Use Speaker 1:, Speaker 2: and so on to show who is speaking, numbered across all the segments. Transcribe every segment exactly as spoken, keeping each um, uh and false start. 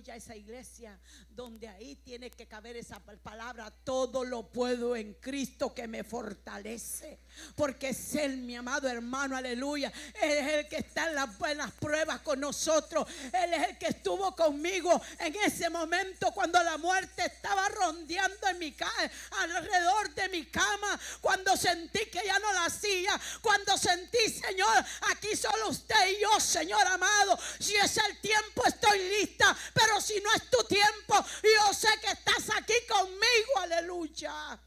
Speaker 1: apoya esa iglesia, donde ahí tiene que caber esa palabra: todo lo puedo en Cristo que me fortalece. Porque es Él, mi amado hermano, aleluya. Él es el que está en las buenas pruebas con nosotros. Él es el que estuvo conmigo en ese momento cuando la muerte estaba rondeando en mi ca- alrededor de mi cama, cuando sentí que ya no la hacía, cuando sentí, Señor, aquí solo usted y yo, Señor amado. Si es el tiempo, estoy lista, pero si no es tu tiempo, yo sé que estás aquí conmigo, aleluya.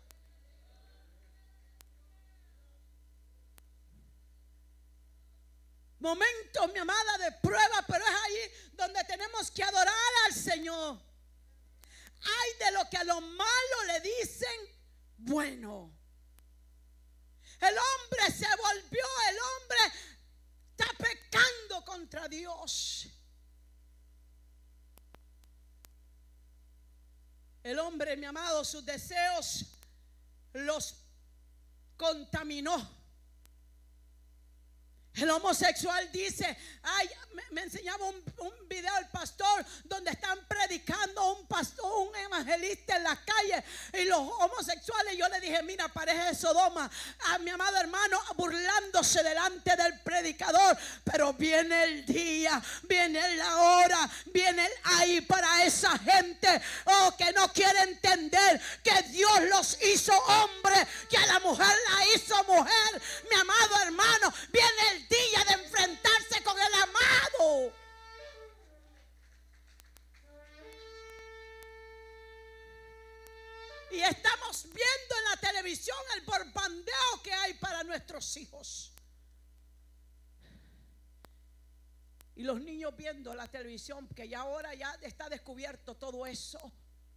Speaker 1: Momentos, mi amada, de prueba, pero es ahí donde tenemos que adorar al Señor. Ay de lo que a lo malo le dicen bueno. El hombre se volvió, el hombre está pecando contra Dios. El hombre, mi amado, sus deseos los contaminó. El homosexual dice, ay, me, me enseñaba un, un video el pastor donde están predicando un pastor, un evangelista en la calle, y los homosexuales, yo le dije, mira, parece Sodoma, a mi amado hermano, burlándose delante del predicador. Pero viene el día, viene la hora, viene el ahí para esa gente, oh, que no quiere entender que Dios los hizo hombres, que a la mujer la hizo mujer. Mi amado hermano, viene el día de enfrentarse con el amado. Y estamos viendo en la televisión el bombardeo que hay para nuestros hijos. Y los niños viendo la televisión, que ya ahora ya está descubierto todo eso.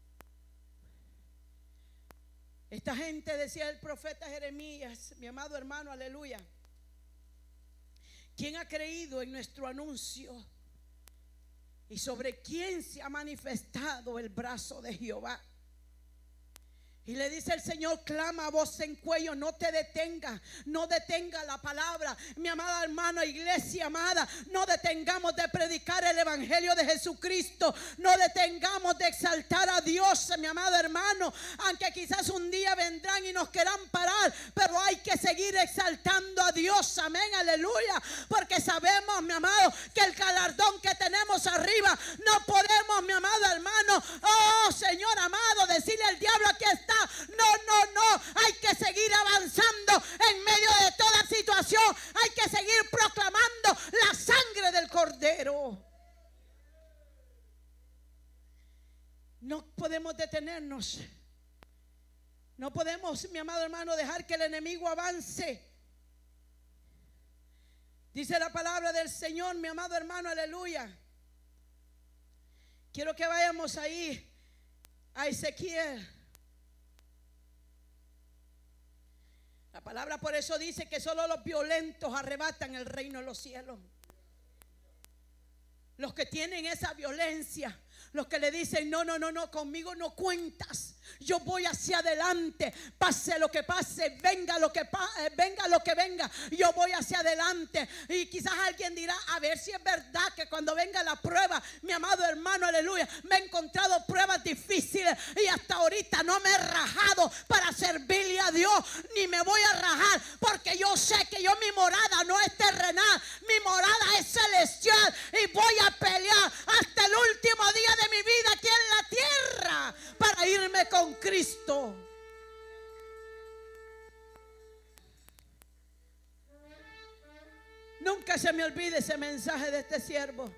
Speaker 1: Esta gente, decía el profeta Jeremías, mi amado hermano, aleluya, ¿quién ha creído en nuestro anuncio? ¿Y sobre quién se ha manifestado el brazo de Jehová? Y le dice el Señor, clama a voz en cuello, no te detenga, no detenga la palabra. Mi amada hermana, iglesia amada, no detengamos de predicar el evangelio de Jesucristo, no detengamos de exaltar a Dios, mi amado hermano, aunque quizás un día vendrán y nos quieran parar, pero hay que seguir exaltando a Dios, amén, aleluya, porque sabemos, mi amado, que el galardón que tenemos arriba, no podemos, mi amado hermano, oh Señor amado, decirle al diablo, aquí está. No, no, no, hay que seguir avanzando en medio de toda situación. Hay que seguir proclamando la sangre del Cordero. No podemos detenernos. No podemos, mi amado hermano, dejar que el enemigo avance. Dice la palabra del Señor, mi amado hermano, aleluya. Quiero que vayamos ahí a Ezequiel. La palabra por eso dice que solo los violentos arrebatan el reino de los cielos. Los que tienen esa violencia, los que le dicen, no, no, no, no, conmigo no cuentas. Yo voy hacia adelante, pase lo que pase, venga lo que pase, venga lo que venga, yo voy hacia adelante. Y quizás alguien dirá, a ver si es verdad que cuando venga la prueba, mi amado hermano, aleluya, me he encontrado pruebas difíciles y hasta ahorita no me he rajado para servirle a Dios, ni me voy a rajar, porque yo sé que yo, mi morada no es terrenal, mi morada es celestial, y voy a pelear hasta el último día de mi vida aquí en la tierra para irme con Cristo. Nunca se me olvide ese mensaje de este siervo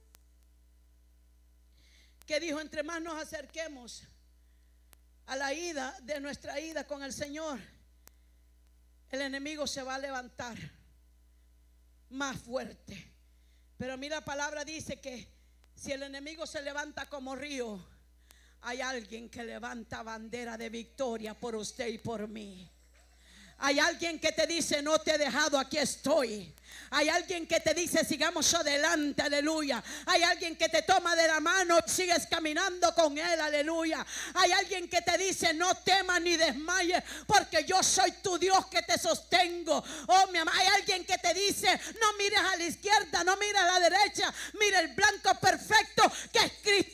Speaker 1: que dijo, entre más nos acerquemos a la ida de nuestra ida con el Señor, el enemigo se va a levantar más fuerte. Pero a mí la palabra dice que si el enemigo se levanta como río, hay alguien que levanta bandera de victoria por usted y por mí. Hay alguien que te dice, no te he dejado, aquí estoy. Hay alguien que te dice, sigamos adelante, aleluya. Hay alguien que te toma de la mano y sigues caminando con él, aleluya. Hay alguien que te dice, no temas ni desmayes, porque yo soy tu Dios que te sostengo. Oh, mi amor, hay alguien que te dice, no mires a la izquierda, no mires a la derecha, mira el blanco perfecto que es Cristo